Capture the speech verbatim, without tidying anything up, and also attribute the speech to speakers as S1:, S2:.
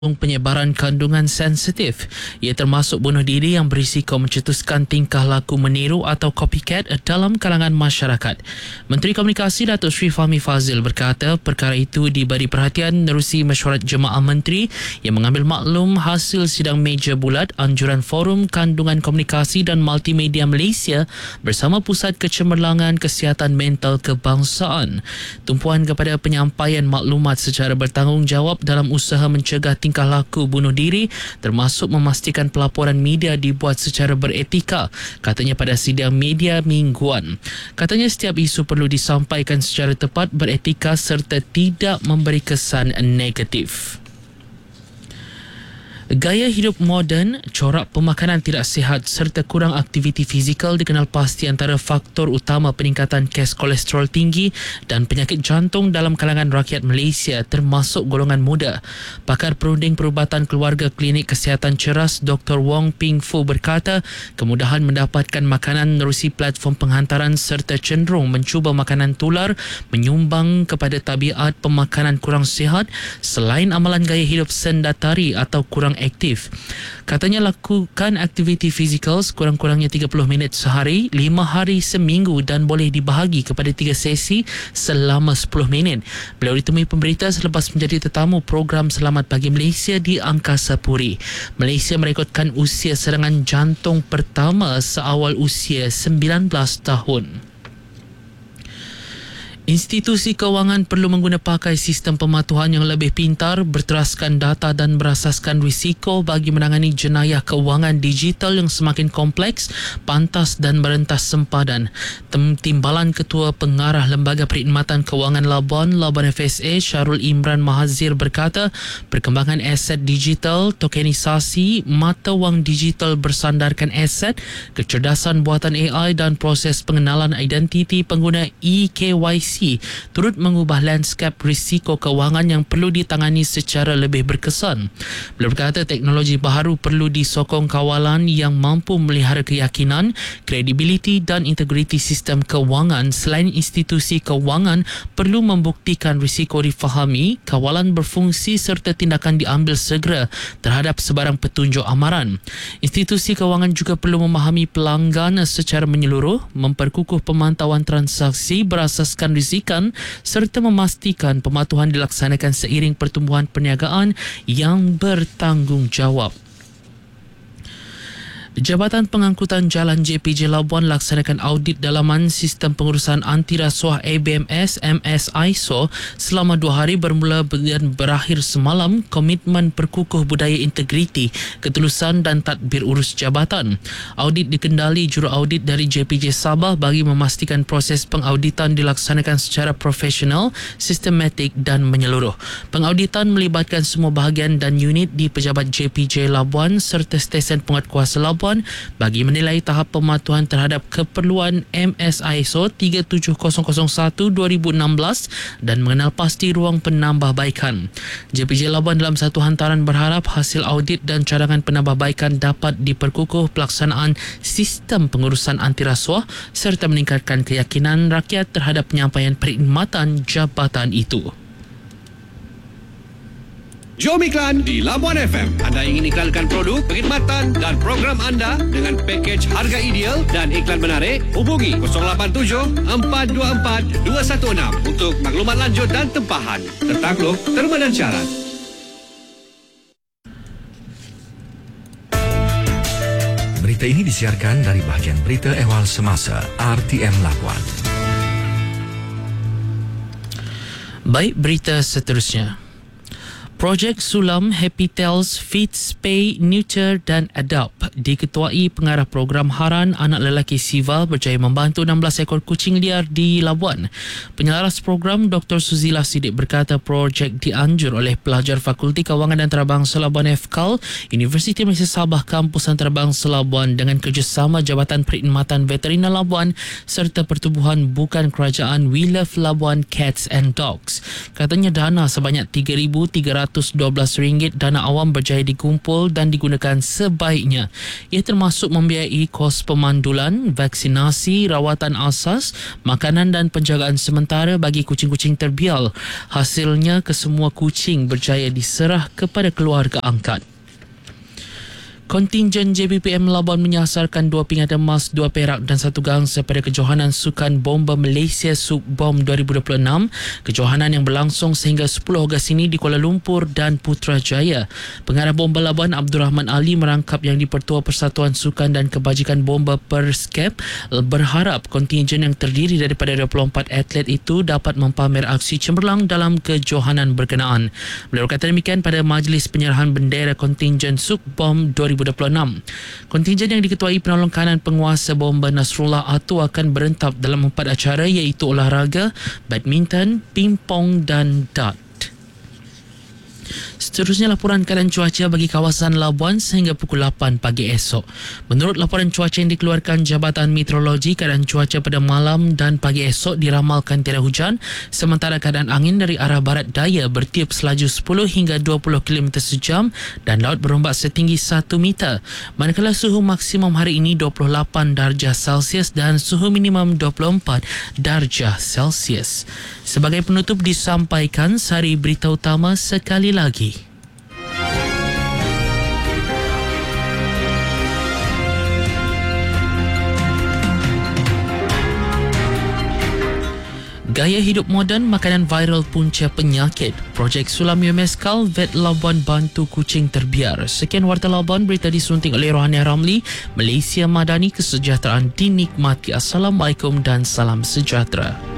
S1: penyebaran kandungan sensitif. Ia termasuk bunuh diri yang berisiko mencetuskan tingkah laku meniru atau copycat dalam kalangan masyarakat. Menteri Komunikasi Datuk Seri Fahmi Fadzil berkata perkara itu diberi perhatian menerusi mesyuarat Jemaah Menteri yang mengambil maklum hasil sidang meja bulat anjuran Forum Kandungan Komunikasi dan Multimedia Malaysia bersama Pusat Kecemerlangan Kesihatan Mental Kebangsaan. Tumpuan kepada penyampaian maklumat secara bertanggungjawab dalam usaha mencegah tingkah tingkah laku bunuh diri termasuk memastikan pelaporan media dibuat secara beretika, katanya pada sidang media mingguan. Katanya setiap isu perlu disampaikan secara tepat, beretika serta tidak memberi kesan negatif. Gaya hidup moden, corak pemakanan tidak sihat serta kurang aktiviti fizikal dikenal pasti antara faktor utama peningkatan kes kolesterol tinggi dan penyakit jantung dalam kalangan rakyat Malaysia termasuk golongan muda. Pakar Perunding Perubatan Keluarga Klinik Kesihatan Ceras Doktor Wong Ping Fu berkata kemudahan mendapatkan makanan menerusi platform penghantaran serta cenderung mencuba makanan tular menyumbang kepada tabiat pemakanan kurang sihat selain amalan gaya hidup sendatari atau kurang aktif. Katanya lakukan aktiviti fizikal sekurang-kurangnya tiga puluh minit sehari, lima hari seminggu dan boleh dibahagi kepada tiga sesi selama sepuluh minit. Beliau ditemui pemberita selepas menjadi tetamu program Selamat Pagi Malaysia di Angkasa Puri. Malaysia merekodkan usia serangan jantung pertama seawal usia sembilan belas tahun. Institusi kewangan perlu mengguna pakai sistem pematuhan yang lebih pintar, berteraskan data dan berasaskan risiko bagi menangani jenayah kewangan digital yang semakin kompleks, pantas dan merentas sempadan. Timbalan Ketua Pengarah Lembaga Perkhidmatan Kewangan Labuan, Labuan F S A, Syarul Imran Mahazir berkata, perkembangan aset digital, tokenisasi, mata wang digital bersandarkan aset, kecerdasan buatan A I dan proses pengenalan identiti pengguna E K Y C turut mengubah lanskap risiko kewangan yang perlu ditangani secara lebih berkesan. Beliau berkata teknologi baharu perlu disokong kawalan yang mampu melihara keyakinan, kredibiliti dan integriti sistem kewangan. Selain institusi kewangan perlu membuktikan risiko difahami, kawalan berfungsi serta tindakan diambil segera terhadap sebarang petunjuk amaran. Institusi kewangan juga perlu memahami pelanggan secara menyeluruh, memperkukuh pemantauan transaksi berasaskan risiko serta memastikan pematuhan dilaksanakan seiring pertumbuhan perniagaan yang bertanggungjawab. Jabatan Pengangkutan Jalan J P J Labuan laksanakan audit dalaman sistem pengurusan anti rasuah A B M S M S I S O selama dua hari bermula dan berakhir semalam. Komitmen perkukuh budaya integriti, ketulusan dan tadbir urus jabatan. Audit dikendali juru audit dari J P J Sabah bagi memastikan proses pengauditan dilaksanakan secara profesional, sistematik dan menyeluruh. Pengauditan melibatkan semua bahagian dan unit di pejabat J P J Labuan serta stesen penguatkuasa Labuan bagi menilai tahap pematuhan terhadap keperluan M S I S O tiga tujuh kosong kosong satu dua ribu enam belas dan mengenal pasti ruang penambahbaikan. J P J Labuan dalam satu hantaran berharap hasil audit dan cadangan penambahbaikan dapat diperkukuh pelaksanaan sistem pengurusan anti rasuah serta meningkatkan keyakinan rakyat terhadap penyampaian perkhidmatan jabatan itu.
S2: Jom iklan di Labuan F M. Anda ingin iklankan produk, perkhidmatan dan program anda dengan pakej harga ideal dan iklan menarik? Hubungi kosong lapan tujuh empat dua empat dua satu enam untuk maklumat lanjut dan tempahan. Tertakluk, terma dan syarat.
S3: Berita ini disiarkan dari bahagian Berita Ehwal Semasa R T M Labuan.
S1: Baik, berita seterusnya. Projek Sulam Happy Tales Feed, Spay, Neuter dan Adopt diketuai pengarah program Haran anak lelaki Siva berjaya membantu enam belas ekor kucing liar di Labuan. Penyelaras program Doktor Suzila Siddiq berkata projek dianjur oleh pelajar Fakulti Kewangan Antarabangsa Labuan F K A L, Universiti Malaysia Sabah Kampus Antarabangsa Labuan dengan kerjasama Jabatan Perkhidmatan Veterina Labuan serta Pertubuhan Bukan Kerajaan We Love Labuan Cats and Dogs. Katanya dana sebanyak tiga ribu tiga ratus ratus dua belas ringgit dana awam berjaya dikumpul dan digunakan sebaiknya. Ia termasuk membiayai kos pemandulan, vaksinasi, rawatan asas, makanan dan penjagaan sementara bagi kucing-kucing terbial. Hasilnya, kesemua kucing berjaya diserah kepada keluarga angkat. Kontingen J B P M Labuan menyasarkan dua pingat emas, dua perak dan satu gangsa pada kejohanan Sukan Bomba Malaysia Subbom dua ribu dua puluh enam. Kejohanan yang berlangsung sehingga sepuluh Ogos ini di Kuala Lumpur dan Putrajaya. Pengarah Bomba Labuan Abdul Rahman Ali merangkap yang di-Pertua Persatuan Sukan dan Kebajikan Bomba Perskep berharap kontingen yang terdiri daripada dua puluh empat atlet itu dapat mempamer aksi cemerlang dalam kejohanan berkenaan. Beliau kata demikian pada majlis penyerahan bendera kontingen Subbom dua ribu dua puluh enam. Kontingen yang diketuai penolong kanan penguasa bomba Nasrullah Atu akan berentap dalam empat acara iaitu olahraga, badminton, pingpong dan dart. Seterusnya laporan keadaan cuaca bagi kawasan Labuan sehingga pukul lapan pagi esok. Menurut laporan cuaca yang dikeluarkan Jabatan Meteorologi, keadaan cuaca pada malam dan pagi esok diramalkan tiada hujan, sementara keadaan angin dari arah barat daya bertiup selaju sepuluh hingga dua puluh kilometer sejam dan laut berombak setinggi satu meter. Manakala suhu maksimum hari ini dua puluh lapan darjah Celsius dan suhu minimum dua puluh empat darjah Celsius. Sebagai penutup disampaikan sari berita utama sekali lagi. Gaya hidup moden, makanan viral punca penyakit. Projek Sulam U M S Kal, Vet Labuan bantu kucing terbiar. Sekian Warta Labuan, berita disunting oleh Rohani Ramli. Malaysia Madani, kesejahteraan dinikmati. Assalamualaikum dan salam sejahtera.